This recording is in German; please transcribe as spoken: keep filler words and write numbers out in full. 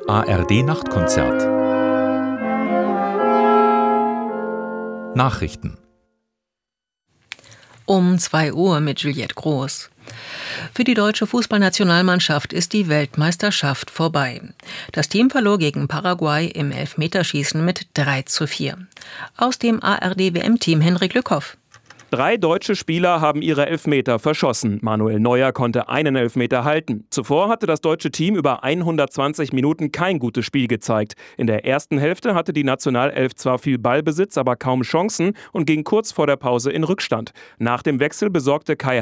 A R D-Nachtkonzert. Nachrichten. Um zwei Uhr mit Juliette Groß. Für die deutsche Fußballnationalmannschaft ist die Weltmeisterschaft vorbei. Das Team verlor gegen Paraguay im Elfmeterschießen mit drei zu vier. Aus dem A R D-W M-Team Henrik Lückhoff. Drei deutsche Spieler haben ihre Elfmeter verschossen. Manuel Neuer konnte einen Elfmeter halten. Zuvor hatte das deutsche Team über hundertzwanzig Minuten kein gutes Spiel gezeigt. In der ersten Hälfte hatte die Nationalelf zwar viel Ballbesitz, aber kaum Chancen und ging kurz vor der Pause in Rückstand. Nach dem Wechsel besorgte Kai